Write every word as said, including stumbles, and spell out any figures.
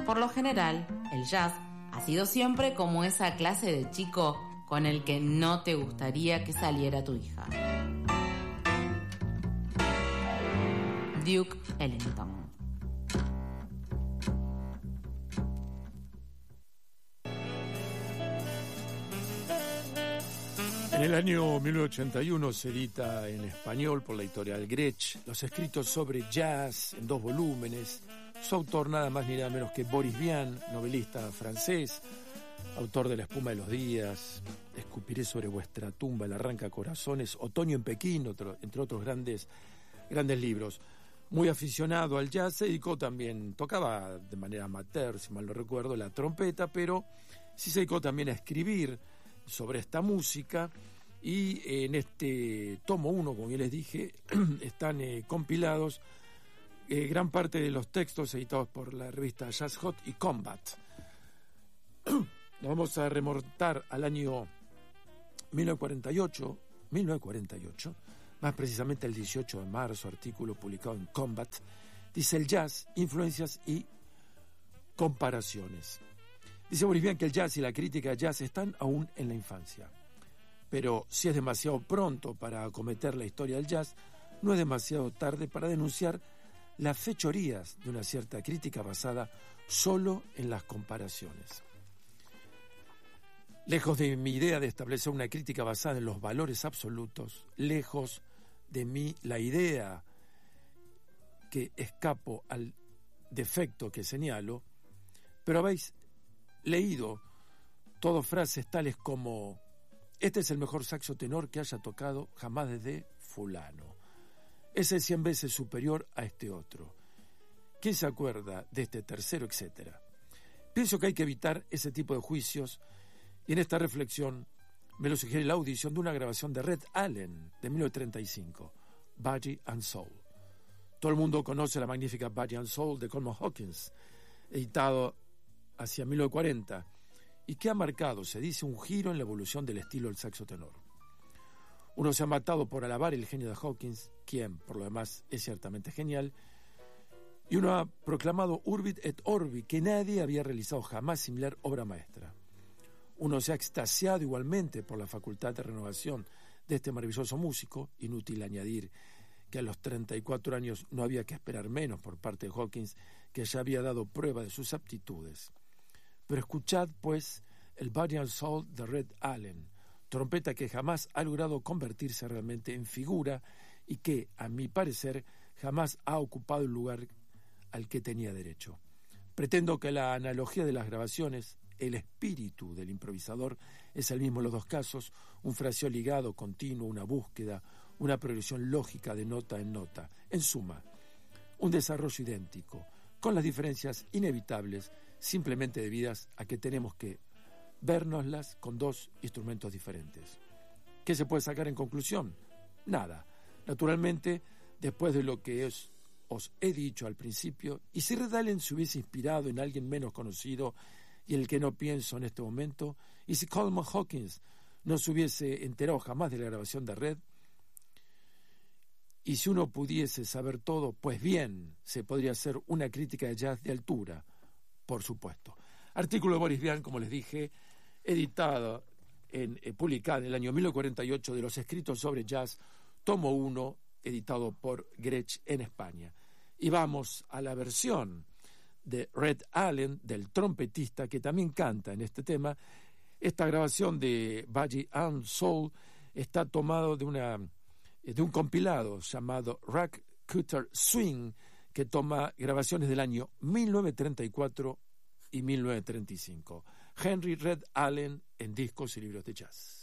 por lo general, el jazz ha sido siempre como esa clase de chico con el que no te gustaría que saliera tu hija. Duke Ellington. En el año mil novecientos ochenta y uno se edita en español por la editorial Grech los escritos sobre jazz en dos volúmenes. Su autor nada más ni nada menos que Boris Vian, novelista francés, autor de La espuma de los días, Escupiré sobre vuestra tumba, El arranca corazones, Otoño en Pekín, otro, entre otros grandes, grandes libros. Muy aficionado al jazz, se dedicó también, tocaba de manera amateur, si mal no recuerdo, la trompeta, pero sí se dedicó también a escribir sobre esta música, y en este tomo uno, como ya les dije, están eh, compilados eh, gran parte de los textos editados por la revista Jazz Hot y Combat. Nos vamos a remontar al año mil novecientos cuarenta y ocho, mil novecientos cuarenta y ocho, más precisamente el dieciocho de marzo, artículo publicado en Combat, dice: el jazz, influencias y comparaciones. Dice Boris Vian que el jazz y la crítica de jazz están aún en la infancia. Pero si es demasiado pronto para acometer la historia del jazz, no es demasiado tarde para denunciar las fechorías de una cierta crítica basada solo en las comparaciones. Lejos de mi idea de establecer una crítica basada en los valores absolutos, lejos de mí la idea que escapo al defecto que señalo, pero habéis leído todas frases tales como: este es el mejor saxo tenor que haya tocado jamás desde fulano, ese es cien veces superior a este otro, ¿quién se acuerda de este tercero?, etcétera. Pienso que hay que evitar ese tipo de juicios, y en esta reflexión me lo sugiere la audición de una grabación de Red Allen de mil novecientos treinta y cinco, Budgie and Soul. Todo el mundo conoce la magnífica Budgie and Soul de Coleman Hawkins, editado hacia mil novecientos cuarenta, y que ha marcado, se dice, un giro en la evolución del estilo del saxo tenor. Uno se ha matado por alabar el genio de Hawkins, quien, por lo demás, es ciertamente genial, y uno ha proclamado Urbit et Orbi, que nadie había realizado jamás similar obra maestra. Uno se ha extasiado igualmente por la facultad de renovación de este maravilloso músico. Inútil añadir que a los treinta y cuatro años no había que esperar menos por parte de Hawkins, que ya había dado prueba de sus aptitudes. Pero escuchad, pues, el Budgie and Soul de Red Allen, trompeta que jamás ha logrado convertirse realmente en figura y que, a mi parecer, jamás ha ocupado el lugar al que tenía derecho. Pretendo que la analogía de las grabaciones, el espíritu del improvisador, es el mismo en los dos casos, un fraseo ligado, continuo, una búsqueda, una progresión lógica de nota en nota. En suma, un desarrollo idéntico, con las diferencias inevitables, simplemente debidas a que tenemos que vérnoslas con dos instrumentos diferentes. ¿Qué se puede sacar en conclusión? Nada. Naturalmente, después de lo que es, os he dicho al principio, y si Red Allen se hubiese inspirado en alguien menos conocido y en el que no pienso en este momento, y si Coleman Hawkins no se hubiese enterado jamás de la grabación de Red, y si uno pudiese saber todo, pues bien, se podría hacer una crítica de jazz de altura, por supuesto. Artículo de Boris Vian, como les dije, editado, en, eh, publicado en el año mil novecientos cuarenta y ocho, de los escritos sobre jazz, tomo uno, editado por Grech en España. Y vamos a la versión de Red Allen, del trompetista, que también canta en este tema. Esta grabación de Budgie and Soul está tomado de una de un compilado llamado Rack Cutter Swing, que toma grabaciones del año mil novecientos treinta y cuatro y mil novecientos treinta y cinco. Henry Red Allen en discos y libros de jazz.